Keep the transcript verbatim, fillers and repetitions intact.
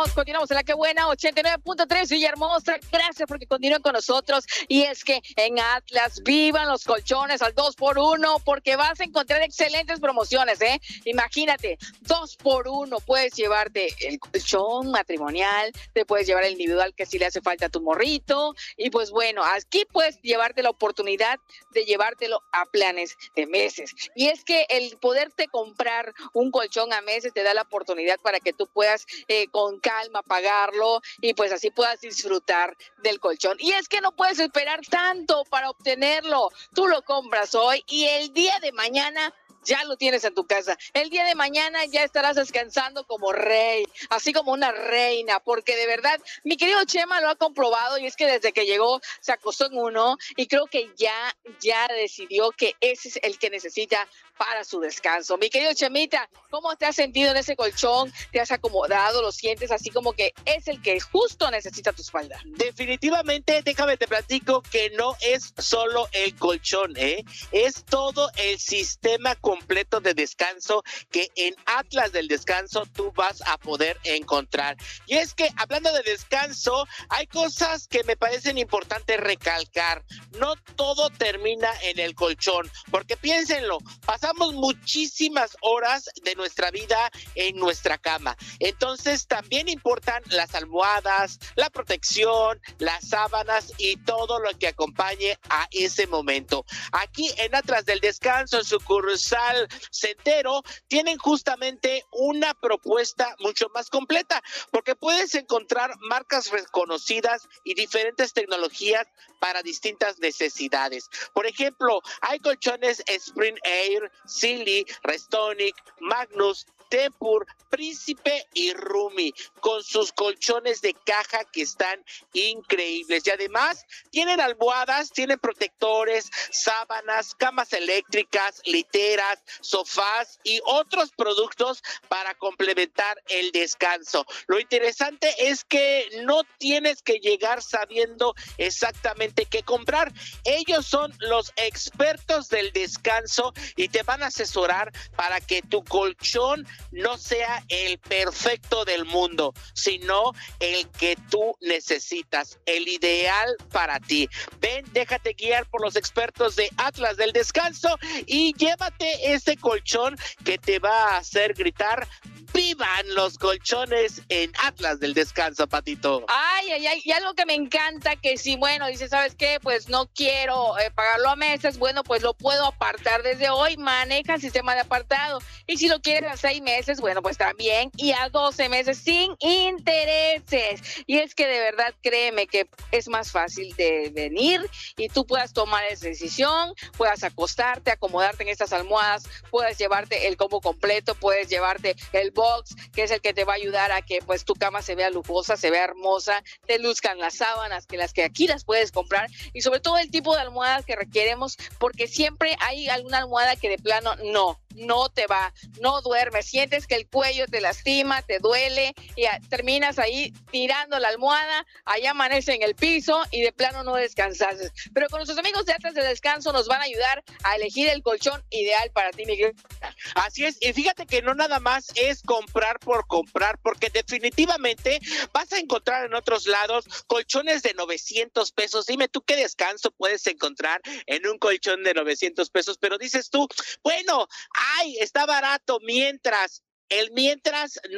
continuamos, continuamos en la que buena, ochenta y nueve punto tres, Villahermosa. Gracias porque continúen con nosotros. Y es que en Atlas, vivan los colchones al dos por uno, porque vas a encontrar excelentes promociones, ¿eh? Imagínate, dos por uno, puedes llevarte el colchón matrimonial, te puedes llevar el individual que sí le hace falta a tu morrito. Y pues bueno, aquí puedes llevarte la oportunidad de llevártelo a planes de meses. Y es que el poderte comprar un colchón a meses te da la oportunidad para que tú puedas eh, con calma pagarlo y pues así puedas disfrutar del colchón. Y es que no puedes esperar tanto para obtenerlo. Tú lo compras hoy y el día de mañana ya lo tienes en tu casa. El día de mañana ya estarás descansando como rey, así como una reina, porque de verdad, mi querido Chema lo ha comprobado y es que desde que llegó se acostó en uno y creo que ya, ya decidió que ese es el que necesita para su descanso. Mi querido Chemita, ¿cómo te has sentido en ese colchón? ¿Te has acomodado? ¿Lo sientes así como que es el que justo necesita tu espalda? Definitivamente, déjame te platico que no es solo el colchón, ¿eh? Es todo el sistema completo de descanso que en Atlas del Descanso tú vas a poder encontrar. Y es que hablando de descanso, hay cosas que me parecen importantes recalcar. No todo termina en el colchón, porque piénsenlo, pasamos muchísimas horas de nuestra vida en nuestra cama. Entonces también importan las almohadas, la protección, las sábanas y todo lo que acompañe a ese momento. Aquí en Atlas del Descanso, en sucursal Sendero, tienen justamente una propuesta mucho más completa, porque puedes encontrar marcas reconocidas y diferentes tecnologías para distintas necesidades. Por ejemplo, hay colchones Spring Air, Silly, Restonic, Magnus, Tempur, Príncipe y Rumi, con sus colchones de caja que están increíbles. Y además tienen almohadas, tienen protectores, sábanas, camas eléctricas, literas, sofás y otros productos para complementar el descanso. Lo interesante es que no tienes que llegar sabiendo exactamente qué comprar. Ellos son los expertos del descanso y te van a asesorar para que tu colchón no sea el perfecto del mundo, sino el que tú necesitas, el ideal para ti. Ven, déjate guiar por los expertos de Atlas del Descanso y llévate ese colchón que te va a hacer gritar: ¡vivan los colchones en Atlas del Descanso, Patito! Ay, ay, ay, y algo que me encanta, que si, bueno, dice, ¿sabes qué? Pues no quiero eh, pagarlo a meses, bueno, pues lo puedo apartar desde hoy, maneja el sistema de apartado. Y si lo quieres a seis meses, bueno, pues también, y a doce meses sin intereses. Y es que de verdad, créeme que es más fácil de venir y tú puedas tomar esa decisión, puedas acostarte, acomodarte en estas almohadas, puedes llevarte el combo completo, puedes llevarte el box, que es el que te va a ayudar a que pues tu cama se vea lujosa, se vea hermosa, te luzcan las sábanas, que las que aquí las puedes comprar, y sobre todo el tipo de almohadas que requeremos, porque siempre hay alguna almohada que de plano no, no te va, no duermes, sientes que el cuello te lastima, te duele, y a, terminas ahí tirando la almohada, allá amanece en el piso y de plano no descansaste. Pero con nuestros amigos de Atlas de Descanso nos van a ayudar a elegir el colchón ideal para ti, Miguel. Así es, y fíjate que no nada más es comprar por comprar, porque definitivamente vas a encontrar en otros lados colchones de novecientos pesos. Dime tú qué descanso puedes encontrar en un colchón de novecientos pesos, pero dices tú, bueno, ay, está barato, mientras, el mientras no